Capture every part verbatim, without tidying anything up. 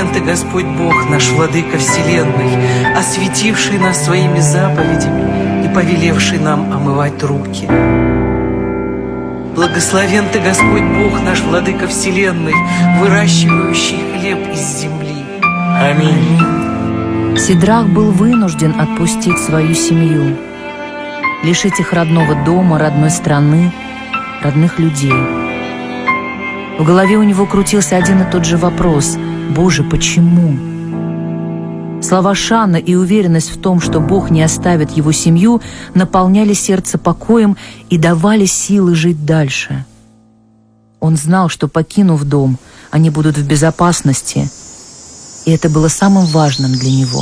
Благословен Ты, Господь Бог, наш Владыка Вселенной, осветивший нас Своими заповедями и повелевший нам омывать руки. Благословен Ты, Господь Бог, наш Владыка Вселенной, выращивающий хлеб из земли. Аминь. Сидрах был вынужден отпустить свою семью, лишить их родного дома, родной страны, родных людей. В голове у него крутился один и тот же вопрос: «Боже, почему?». Слова Шана и уверенность в том, что Бог не оставит его семью, наполняли сердце покоем и давали силы жить дальше. Он знал, что, покинув дом, они будут в безопасности, и это было самым важным для него.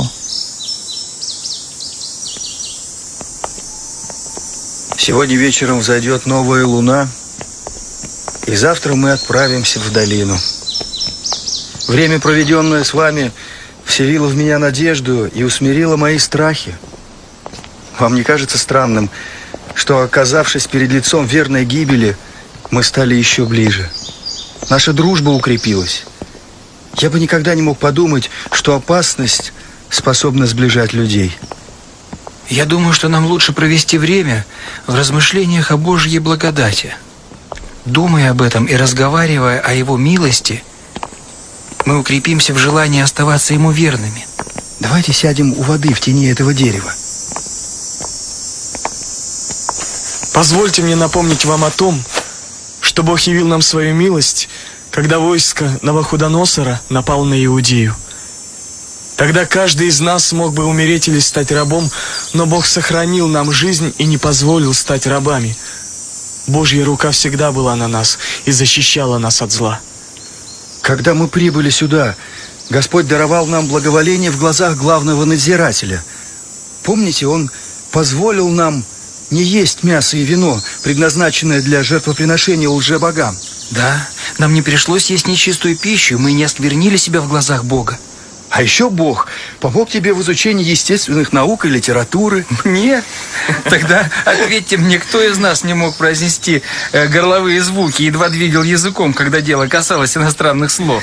Сегодня вечером взойдет новая луна, и завтра мы отправимся в долину. Время, проведенное с вами, вселило в меня надежду и усмирило мои страхи. Вам не кажется странным, что, оказавшись перед лицом верной гибели, мы стали еще ближе? Наша дружба укрепилась. Я бы никогда не мог подумать, что опасность способна сближать людей. Я думаю, что нам лучше провести время в размышлениях о Божьей благодати. Думая об этом и разговаривая о Его милости, мы укрепимся в желании оставаться Ему верными. Давайте сядем у воды в тени этого дерева. Позвольте мне напомнить вам о том, что Бог явил нам свою милость, когда войско Навуходоносора напало на Иудею. Тогда каждый из нас мог бы умереть или стать рабом, но Бог сохранил нам жизнь и не позволил стать рабами. Божья рука всегда была на нас и защищала нас от зла. Когда мы прибыли сюда, Господь даровал нам благоволение в глазах главного надзирателя. Помните, Он позволил нам не есть мясо и вино, предназначенное для жертвоприношения лжебогам. Да, нам не пришлось есть нечистую пищу, мы не осквернили себя в глазах Бога. А еще Бог помог тебе в изучении естественных наук и литературы. Мне? Тогда ответьте мне, кто из нас не мог произнести э, горловые звуки, едва двигал языком, когда дело касалось иностранных слов?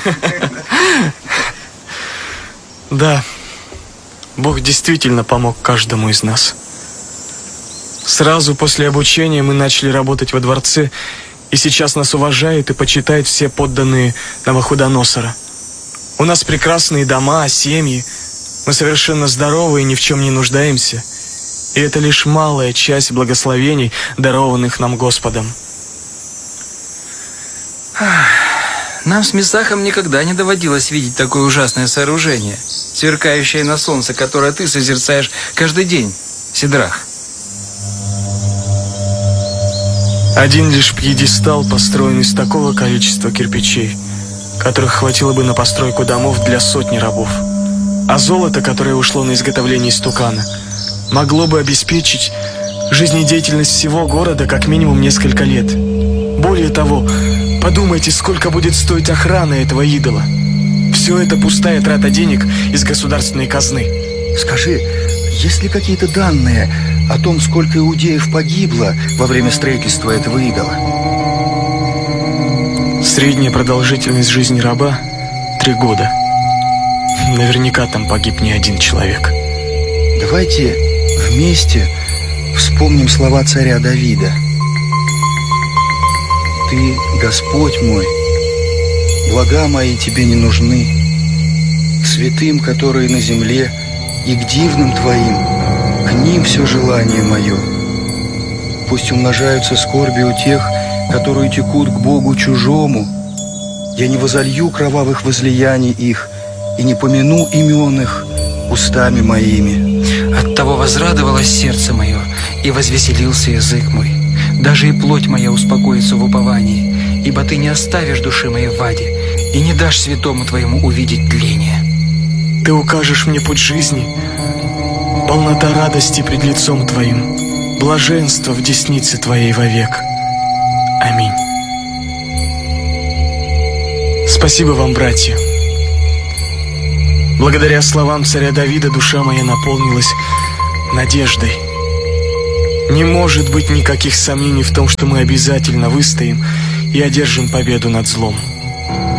Да, Бог действительно помог каждому из нас. Сразу после обучения мы начали работать во дворце, и сейчас нас уважают и почитают все подданные Навуходоносора. У нас прекрасные дома, семьи, мы совершенно здоровы и ни в чем не нуждаемся. И это лишь малая часть благословений, дарованных нам Господом. Нам с Месахом никогда не доводилось видеть такое ужасное сооружение, сверкающее на солнце, которое ты созерцаешь каждый день, Сидрах. Один лишь пьедестал построен из такого количества кирпичей, которых хватило бы на постройку домов для сотни рабов. А золото, которое ушло на изготовление истукана, могло бы обеспечить жизнедеятельность всего города как минимум несколько лет. Более того, подумайте, сколько будет стоить охрана этого идола. Все это пустая трата денег из государственной казны. Скажи, есть ли какие-то данные о том, сколько иудеев погибло во время строительства этого идола? Средняя продолжительность жизни раба – три года. Наверняка там погиб не один человек. Давайте вместе вспомним слова царя Давида. «Ты, Господь мой, блага мои тебе не нужны. К святым, которые на земле, и к дивным твоим, к ним все желание мое. Пусть умножаются скорби у тех, которые текут к Богу чужому. Я не возолью кровавых возлияний их и не помяну имен их устами моими». Оттого возрадовалось сердце мое, и возвеселился язык мой. Даже и плоть моя успокоится в уповании, ибо ты не оставишь души моей в аде и не дашь святому твоему увидеть тление. Ты укажешь мне путь жизни, полнота радости пред лицом твоим, блаженство в деснице твоей вовек. Аминь. Спасибо вам, братья. Благодаря словам царя Давида душа моя наполнилась надеждой. Не может быть никаких сомнений в том, что мы обязательно выстоим и одержим победу над злом.